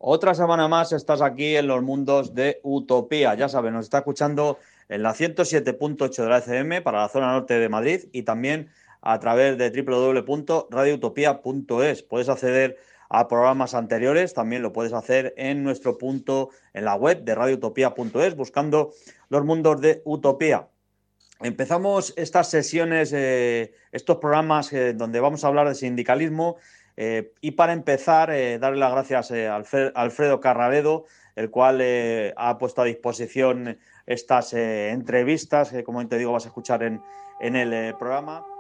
Otra semana más estás aquí en los mundos de Utopía. Ya sabes, nos está escuchando en la 107.8 de la FM para la zona norte de Madrid y también a través de www.radioutopia.es. Puedes acceder a programas anteriores, también lo puedes hacer en nuestro punto en la web de radioutopia.es buscando los mundos de Utopía. Empezamos estas sesiones, estos programas donde vamos a hablar de sindicalismo y para empezar, darle las gracias a Alfredo Carraredo, el cual ha puesto a disposición estas entrevistas que, como te digo, vas a escuchar en el programa.